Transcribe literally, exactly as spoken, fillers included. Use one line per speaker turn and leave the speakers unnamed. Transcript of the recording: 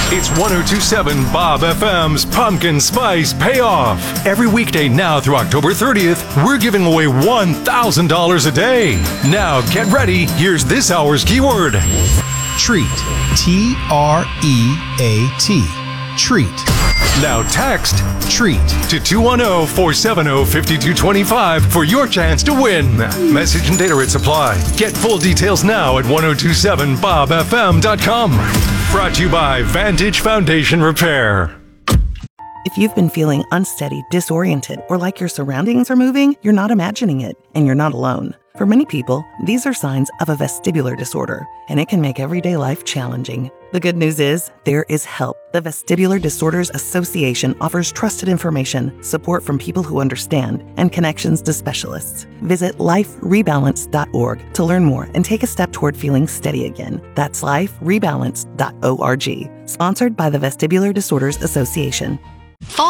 It's ten twenty-seven Bob F M's Pumpkin Spice Payoff. Every weekday now through October thirtieth, we're giving away one thousand dollars a day. Now get ready. Here's this hour's keyword.
Treat. T R E A T. Treat.
Now text
Treat
to two one zero, four seven zero, five two two five for your chance to win. Message and data rates apply. Get full details now at ten twenty-seven bob f m dot com. Brought to you by Vantage Foundation Repair.
If you've been feeling unsteady, disoriented, or like your surroundings are moving, you're not imagining it, and you're not alone. For many people, these are signs of a vestibular disorder, and it can make everyday life challenging. The good news is, there is help. The Vestibular Disorders Association offers trusted information, support from people who understand, and connections to specialists. Visit life rebalance dot org to learn more and take a step toward feeling steady again. That's life rebalance dot org. Sponsored by the Vestibular Disorders Association.